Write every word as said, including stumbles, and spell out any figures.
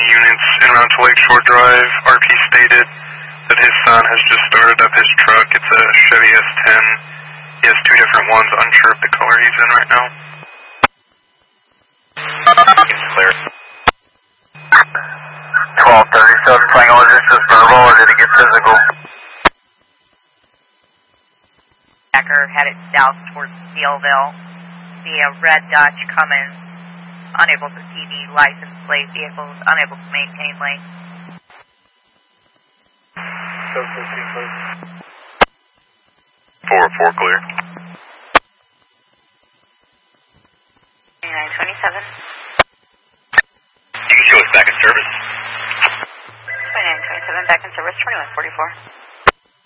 units en route to Lakeshore Drive. R P stated that his son has just started up his truck. It's a Chevy S ten. He has two different ones, unsure of the color he's in right now. It's clear. twelve thirty-seven, Tango, is this just verbal or did it get physical? Packer headed south towards Steelville. See a red Dodge Cummins, unable to see the license plate vehicles, unable to maintain lane. seven fifteen, please. four four clear. twenty-nine twenty-seven. You can show us back in service. twenty-nine twenty-seven, back in service, twenty-one forty-four.